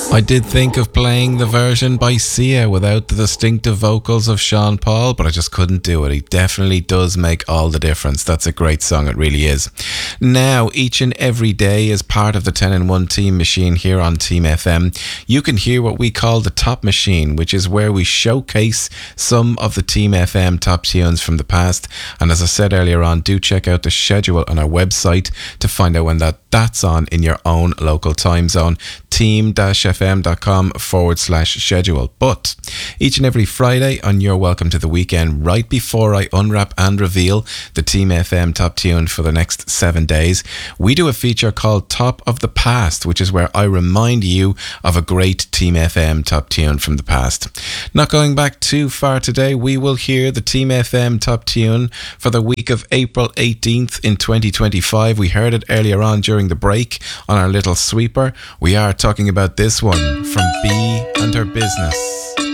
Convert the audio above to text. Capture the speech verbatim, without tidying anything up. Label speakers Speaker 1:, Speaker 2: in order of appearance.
Speaker 1: I did think of playing the version by Sia without the distinctive vocals of Sean Paul, but I just couldn't do it. He definitely does make all the difference. That's a great song, it really is. Now, each and every day, as part of the ten in one Team Machine here on Team F M, you can hear what we call the Top Machine, which is where we showcase some of the Team F M top tunes from the past. And as I said earlier on, do check out the schedule on our website to find out when that that's on in your own local time zone. team-fm.com forward slash schedule. But each and every Friday on Your Welcome to the Weekend, right before I unwrap and reveal the Team F M top tune for the next seven days, we do a feature called Top of the Past, which is where I remind you of a great Team F M top tune from the past. Not going back too far today, we will hear the Team F M top tune for the week of April eighteenth in twenty twenty-five. We heard it earlier on during the break on our little sweeper. We are talking about this one from Bee and Her Business.